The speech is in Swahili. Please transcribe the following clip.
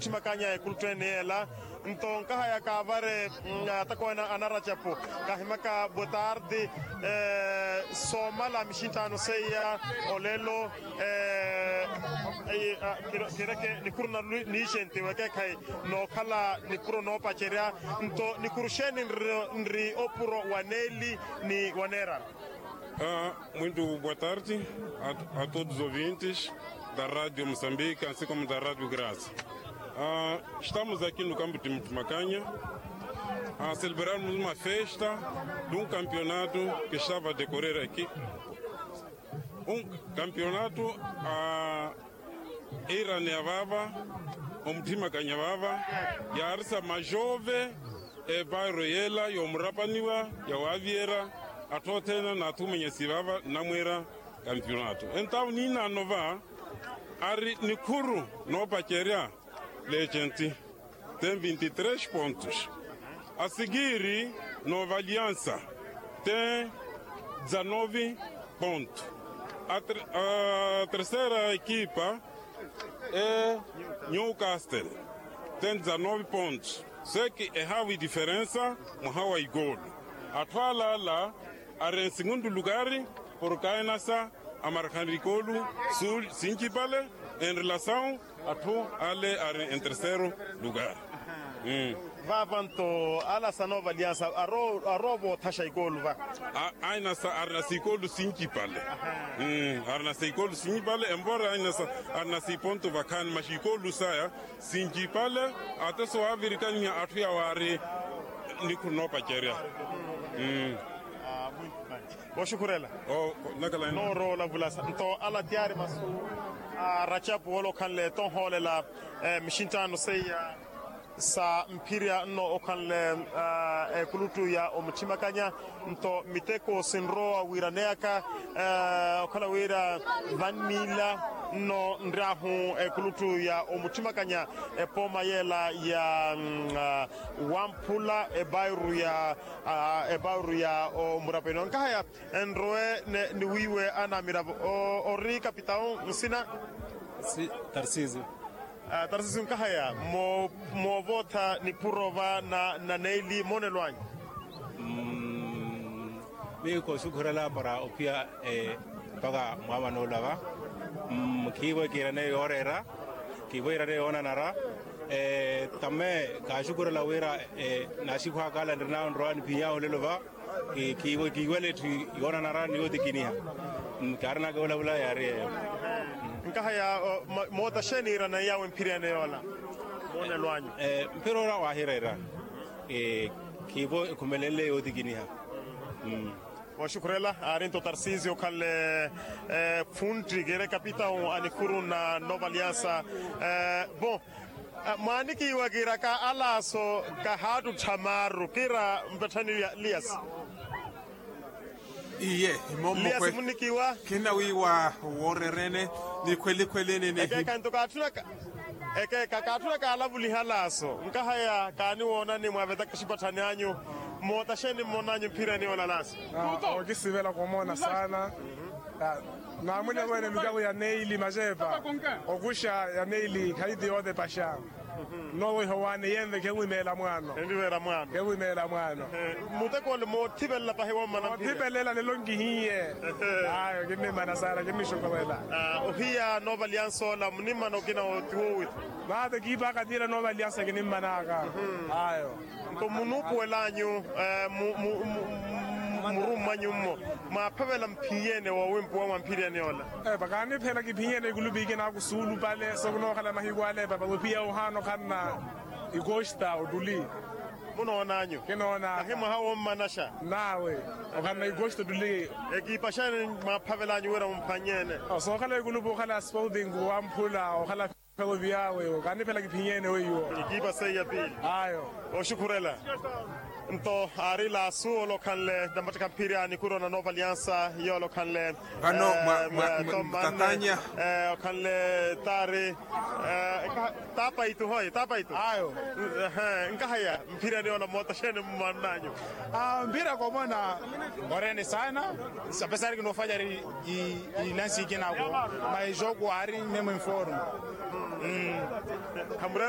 muchimakanya kultrenela então kahaya kavare atakoina anarachapo kahimaka boa tarde soma la mishintano seya olelo kira ke nikurna ni gente wake kai no kala nikuro no pacheria então nikurusheni nri opuro waneli ni wanera. Muito boa tarde a todos os ouvintes da Rádio Moçambique, assim como da Rádio Graça. Estamos aqui no campo de Muchimakanya a celebrarmos uma festa de um campeonato que estava a decorrer aqui. Um campeonato a Iraneavava, o Muchimakanya ya arsa majove e bairro yela yo murapaniwa ya waviera atotena na tumenyesivava na mwera campeonato. Então nina nova ari nikuru no pacheria legenti tem 23 pontos. A seguir Nova Aliança tem 19 pontos. A terceira equipa é Newcastle, tem 19 pontos. Sei que errava a diferença, mas há o gol. A tua lá, em segundo lugar, por cá nessa, a Marcanricolo, Sul, Sinquipale, em relação a tu, ale, em terceiro lugar. Vavanto ala sa Nova Aliança arobo tasha igolu va aina sa arnasikolu Sinquipale arnasikolu Sinquipale embora aina sa arnasiponto vakan mashikolu saya Sinquipale ataso avirikanya atuya wari nikuno pacheria Boshukurela nakala no rola bulasa to ala tiare masu rachapu wolo kan le ton holela mishintano seya sa mpiria no okanle kulutu ya Muchimakanya nto miteko sinroa wiraneaka okala wira vanila no ndrahu kulutu ya Muchimakanya poma yela ya wampula ebairu ya murapeno nkaya enroe ni wiwe ana mirabo ori kapitao nsina si Tarsizi Tarsizi nkahaya mo vota ni purova na neili monelwany mi ko shukrala para opia paga mama no lava kibo kirane yorera kibo irane onanara tamme ka shukrala wera na shikwa kala ndina ndroan piya olelova kibo kiwele tu onanara ni odikinia karna gola bula yare nkahaya mota shenira na yawe mpiriane yola mone lwanyu mpirora wa hirera kibo kumelele odiginia wa shukrela arinto Tarsizi okalle funtri gere capitao anikuru na Nova Aliança bon maniki wagira ka alaso ka hadu tamaru kira mbetani lias iye momo lias munikiwa kina wiwa worerene ni kweli ne kanto katunaka kakatuna kala buli halaso nkahaya kani wona ni mwaveta kishipatani anyu mota sheni monanyu mpira ni wala nasi okisivela kumona sana na mwene mwene migago ya neili majepa okusha ya neili kaidi ode pasha no howane yende kewimela mwano kewimela mwano muteko le motibella pa hewa mana tibelela le longi hiye ayo kinne mana sara kinne shokawela ohia Nova Aliança la munima no kina otuwi bada kiba kadira Nova Aliança kinne manaka ayo to munuku elanyu murumanyumo ma pavela mpiyene wa wempu wa mpiriane ola bakani phela kipiyene kulubike na kusulu pale sokuno khala mahigwale baba kupia uhano kana igosta uduli munonanyo kinona ahima hawo manasha nawe okana igosta duli ekipashane ma pavela nyu wera mpanyene so khala kulubu khala spalding wa mphula okhala phelo biawe okani phela kipiyene weyo ikiba seya pili ayo oshukurela nto arila suolo kanle dambatika mpira ni kuro na Nova Aliança yolo kanle Ano tatanya kanle tare tapa itu ayo nkahaya mpira ni ona mota shene mmananyo mpira kwa mwana morene sana sapesari kinofanya ilansi kinako mai jogo ari memo inform kambrero